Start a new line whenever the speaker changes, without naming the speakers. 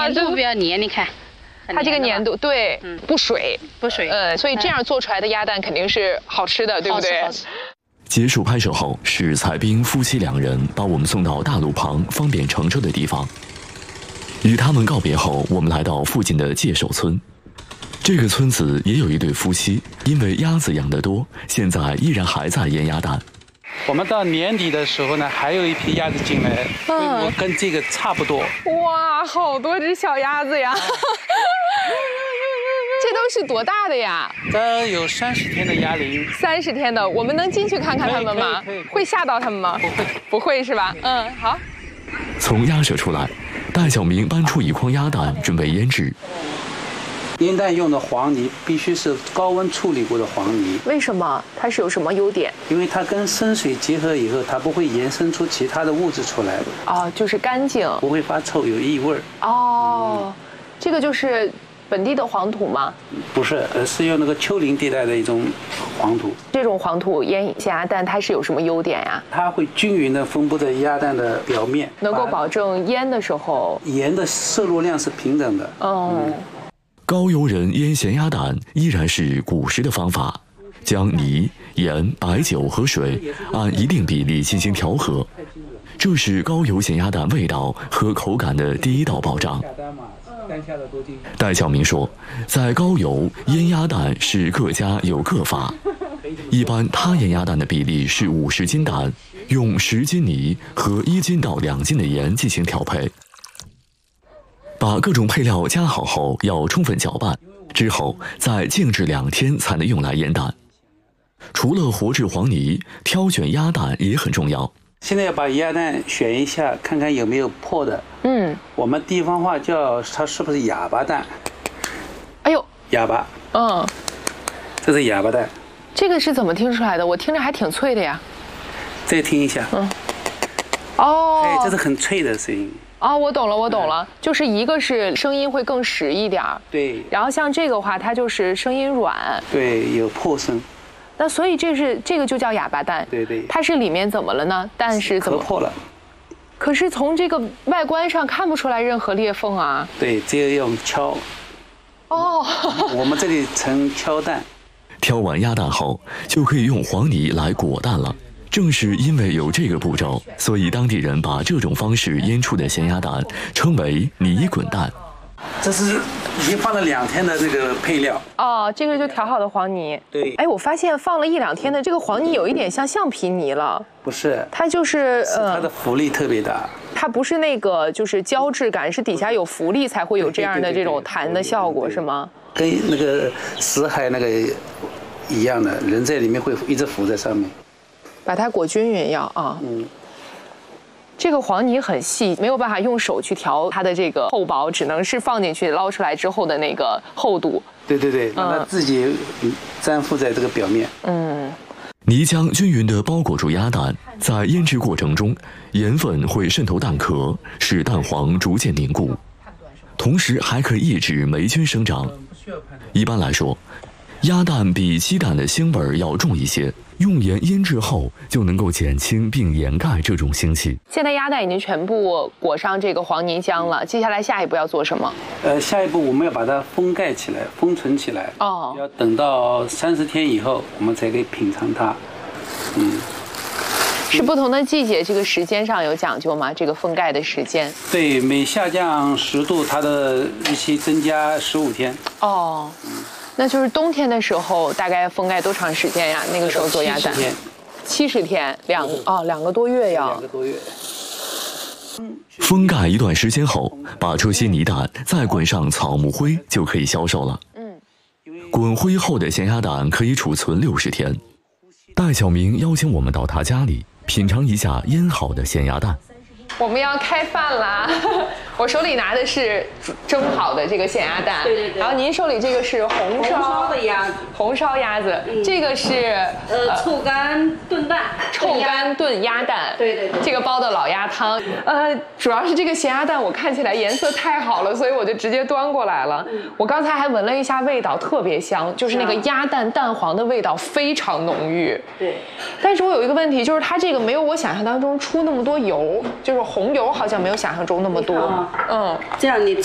粘度比较黏，你看。
它这个粘度对，不水，
不水，
所以这样做出来的鸭蛋肯定是好吃的，对不对？
好吃。
结束拍摄后，是蔡斌夫妻2人把我们送到大路旁方便乘车的地方。与他们告别后，我们来到附近的界首村。这个村子也有一对夫妻，因为鸭子养得多，现在依然还在腌鸭蛋。
我们到年底的时候呢，还有一批鸭子进来，规模跟这个差不多。
哇，好多只小鸭子呀！这都是多大的呀？
这有30天的鸭龄。
30天的，我们能进去看看它们吗？
可以。
会吓到它们吗？不会是吧？好。
从鸭舍出来，戴晓明搬出1筐鸭蛋，准备腌制。
腌蛋用的黄泥必须是高温处理过的黄泥。
为什么？它是有什么优点？
因为它跟生水结合以后，它不会延伸出其他的物质出来。
哦，就是干净，
不会发臭，有异味。
哦，这个就是本地的黄土吗？
不是，而是用那个丘陵地带的一种黄土。
这种黄土腌咸鸭蛋，它是有什么优点呀？
它会均匀地分布在鸭蛋的表面，
能够保证腌的时候
盐的摄入量是平等的。
高邮人腌咸鸭蛋依然是古时的方法，将泥、盐、白酒和水按一定比例进行调和，这是高邮咸鸭蛋味道和口感的第一道保障。戴晓明说，在高邮腌鸭蛋是各家有各法，一般他腌鸭蛋的比例是50斤蛋，用10斤泥和1斤到2斤的盐进行调配。把各种配料加好后，要充分搅拌，之后再静置2天才能用来腌蛋。除了活制黄泥，挑选鸭蛋也很重要。
现在要把鸭蛋选一下，看看有没有破的。我们地方话叫它是不是哑巴蛋？
哎呦，
哑巴。这是哑巴蛋。
这个是怎么听出来的？我听着还挺脆的呀。
再听一下。这是很脆的声音。
我懂了，就是一个是声音会更实一点，
对，
然后像这个话，它就是声音软，
对，有破声。
那所以这个就叫哑巴蛋，
对，
它是里面怎么了呢？蛋是怎么
磕破了？
可是从这个外观上看不出来任何裂缝啊。
对，这个用敲。我们这里称敲蛋。
挑完鸭蛋后，就可以用黄泥来裹蛋了。正是因为有这个步骤，所以当地人把这种方式腌出的咸鸭蛋称为泥滚蛋。
这是已经放了2天的这个配料。
这个就调好的黄泥。
对。
我发现放了1、2天的这个黄泥有一点像橡皮泥了。
不是，
它就是
它的浮力特别大。
它不是那个就是胶质感，是底下有浮力才会有这样的这种弹的效果，是吗？
跟那个死海那个一样的，人在里面会一直浮在上面。
把它裹均匀要这个黄泥很细，没有办法用手去调它的这个厚薄，只能是放进去捞出来之后的那个厚度。
对，让它自己粘附在这个表面。
泥浆均匀地包裹住鸭蛋，在腌制过程中，盐分会渗透蛋壳，使蛋黄逐渐凝固，同时还可以抑制霉菌生长。一般来说，鸭蛋比鸡蛋的腥味要重一些，用盐腌制后就能够减轻并掩盖这种腥气。
现在鸭蛋已经全部裹上这个黄泥浆了，接下来下一步要做什么？
下一步我们要把它封盖起来，封存起来。要等到30天以后，我们才可以品尝它。
是不同的季节，这个时间上有讲究吗？这个封盖的时间？
对，每下降10度，它的日期增加15天。
那就是冬天的时候，大概封盖多长时间呀？那个时候做鸭蛋，70天，2个多月要。2个多月。
封盖一段时间后，把这些泥蛋再滚上草木灰，就可以销售了。滚灰后的咸鸭蛋可以储存60天。戴晓明邀请我们到他家里品尝一下腌好的咸鸭蛋。
我们要开饭啦！我手里拿的是蒸好的这个咸鸭蛋，
对。
然后您手里这个是红烧
的鸭子，
红烧鸭子，这个是
臭干炖蛋，
臭干炖鸭蛋，
对。
这个煲的老鸭汤，主要是这个咸鸭蛋我看起来颜色太好了，所以我就直接端过来了。我刚才还闻了一下味道，特别香，就是那个鸭蛋蛋黄的味道非常浓郁。
对。
但是我有一个问题，就是它这个没有我想象当中出那么多油，就是红油好像没有想象中那么多。
这样你